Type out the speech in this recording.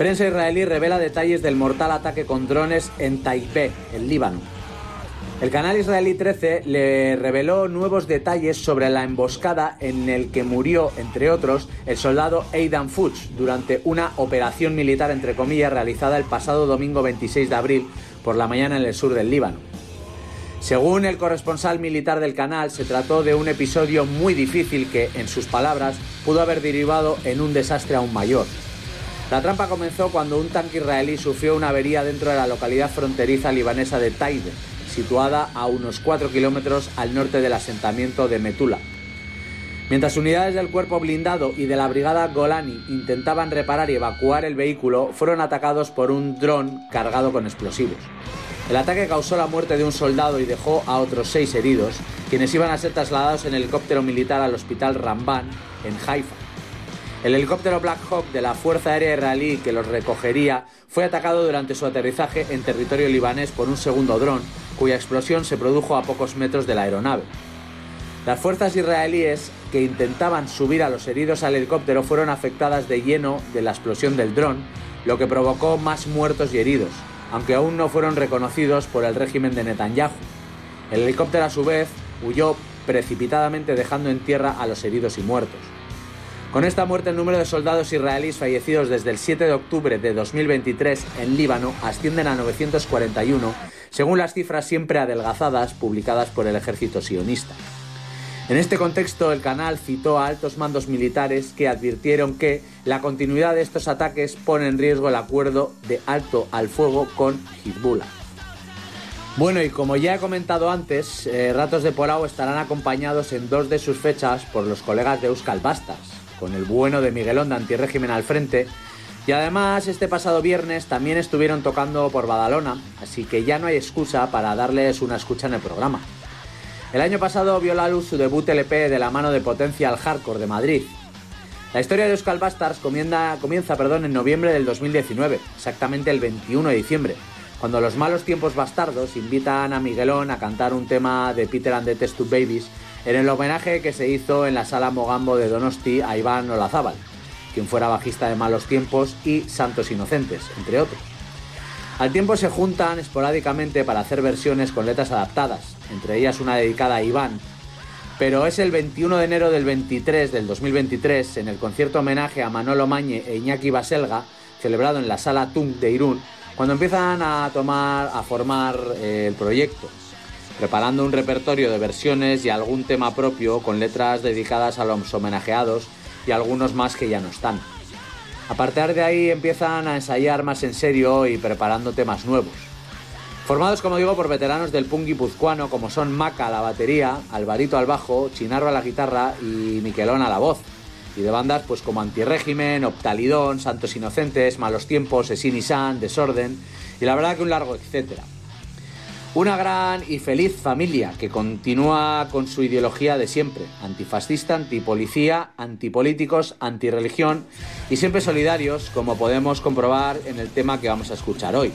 Prensa israelí revela detalles del mortal ataque con drones en Taipei, en Líbano. El canal israelí 13 le reveló nuevos detalles sobre la emboscada en el que murió, entre otros, el soldado Eitan Fuchs durante una operación militar, entre comillas, realizada el pasado domingo 26 de abril por la mañana en el sur del Líbano. Según el corresponsal militar del canal, se trató de un episodio muy difícil que, en sus palabras, pudo haber derivado en un desastre aún mayor. La trampa comenzó cuando un tanque israelí sufrió una avería dentro de la localidad fronteriza libanesa de Taibe, situada a unos 4 kilómetros al norte del asentamiento de Metula. Mientras unidades del cuerpo blindado y de la brigada Golani intentaban reparar y evacuar el vehículo, fueron atacados por un dron cargado con explosivos. El ataque causó la muerte de un soldado y dejó a otros 6 heridos, quienes iban a ser trasladados en helicóptero militar al hospital Ramban, en Haifa. El helicóptero Black Hawk de la Fuerza Aérea Israelí que los recogería fue atacado durante su aterrizaje en territorio libanés por un segundo dron, cuya explosión se produjo a pocos metros de la aeronave. Las fuerzas israelíes que intentaban subir a los heridos al helicóptero fueron afectadas de lleno de la explosión del dron, lo que provocó más muertos y heridos, aunque aún no fueron reconocidos por el régimen de Netanyahu. El helicóptero, a su vez, huyó precipitadamente dejando en tierra a los heridos y muertos. Con esta muerte, el número de soldados israelíes fallecidos desde el 7 de octubre de 2023 en Líbano ascienden a 941, según las cifras siempre adelgazadas publicadas por el ejército sionista. En este contexto, el canal citó a altos mandos militares que advirtieron que la continuidad de estos ataques pone en riesgo el acuerdo de alto al fuego con Hezbollah. Bueno, y como ya he comentado antes, Ratos de Porao estarán acompañados en 2 de sus fechas por los colegas de Euskal Bastars, con el bueno de Miguelón de Antirrégimen al frente, y además este pasado viernes también estuvieron tocando por Badalona, así que ya no hay excusa para darles una escucha en el programa. El año pasado vio la luz su debut LP de la mano de Potential Hardcore de Madrid. La historia de Euskal Bastars comienza en noviembre del 2019, exactamente el 21 de diciembre, cuando los Malos Tiempos Bastardos invitan a Miguelón a cantar un tema de Peter and the Test Tube Babies en el homenaje que se hizo en la Sala Mogambo de Donosti a Iván Olazábal, quien fuera bajista de Malos Tiempos y Santos Inocentes, entre otros. Al tiempo se juntan esporádicamente para hacer versiones con letras adaptadas, entre ellas una dedicada a Iván, pero es el 21 de enero del 2023, en el concierto homenaje a Manolo Mañe e Iñaki Baselga, celebrado en la Sala Tung de Irún, cuando empiezan a formar el proyecto, preparando un repertorio de versiones y algún tema propio con letras dedicadas a los homenajeados y algunos más que ya no están. A partir de ahí empiezan a ensayar más en serio y preparando temas nuevos. Formados, como digo, por veteranos del punk guipuzcoano como son Maca a la batería, Alvarito al bajo, Chinarro a la guitarra y Miquelón a la voz. Y de bandas pues como Antirrégimen, Optalidón, Santos Inocentes, Malos Tiempos, Esin y San, Desorden y la verdad que un largo etcétera. Una gran y feliz familia que continúa con su ideología de siempre, antifascista, antipolicía, antipolíticos, antirreligión y siempre solidarios, como podemos comprobar en el tema que vamos a escuchar hoy.